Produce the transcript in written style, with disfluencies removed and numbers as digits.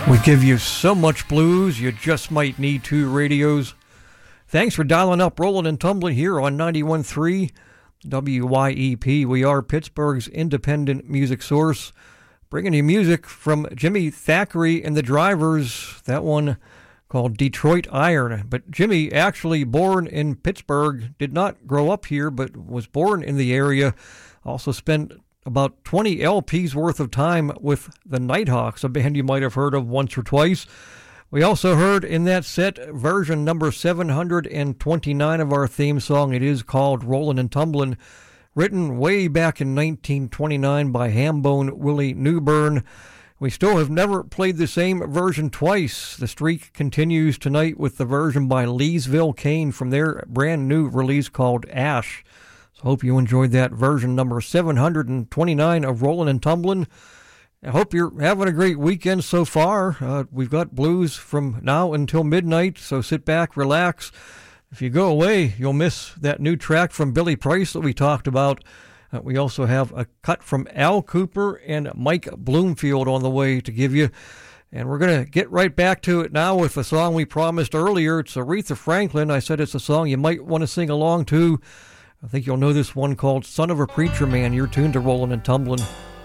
We give you so much blues, you just might need two radios. Thanks for dialing up Rollin' and Tumblin' here on 91.3 WYEP. We are Pittsburgh's independent music source, bringing you music from Jimmy Thackeray and the Drivers, that one called Detroit Iron. But Jimmy, actually born in Pittsburgh, did not grow up here, but was born in the area. Also spent about 20 LPs worth of time with the Nighthawks, a band you might have heard of once or twice. We also heard in that set version number 729 of our theme song. It is called Rollin' and Tumblin', written way back in 1929 by Hambone Willie Newburn. We still have never played the same version twice. The streak continues tonight with the version by Leesville Kane from their brand new release called Ash. So hope you enjoyed that version number 729 of Rollin' and Tumblin'. I hope you're having a great weekend so far. We've got blues from now until midnight, so sit back, relax. If you go away, you'll miss that new track from Billy Price that we talked about. We also have a cut from Al Cooper and Mike Bloomfield on the way to give you. And we're going to get right back to it now with a song we promised earlier. It's Aretha Franklin. I said it's a song you might want to sing along to. I think you'll know this one called Son of a Preacher Man. You're tuned to Rollin' and Tumblin'.